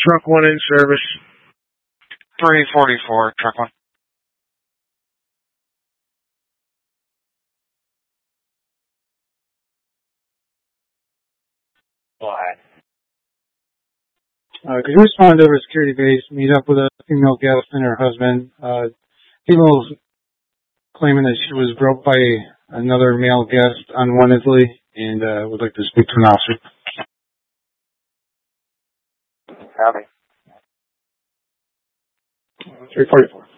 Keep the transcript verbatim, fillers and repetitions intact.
Truck one in service. three forty-four, truck one. Why? Uh, could you respond over security base, meet up with a female guest and her husband? Uh, female's claiming that she was groped by another male guest unwantedly and uh, would like to speak to an officer. Copy. three forty-four.